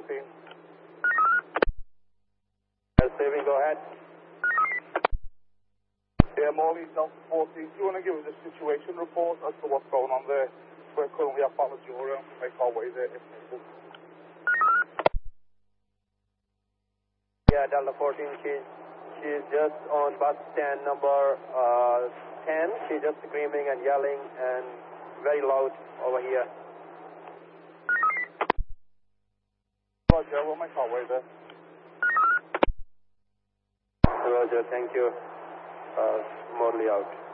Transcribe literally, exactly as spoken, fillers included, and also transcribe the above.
fourteen. Saving, go ahead. Yeah, Morley, Delta fourteen. Do you want to give us a situation report as to what's going on there? We're currently at Ballajora and we make our way there if needed. Yeah, Delta fourteen, she's, she's just on bus stand number uh, ten. She's just screaming and yelling and very loud over here. Roger, we'll make our way there. Roger, thank you. Uh, Morley out.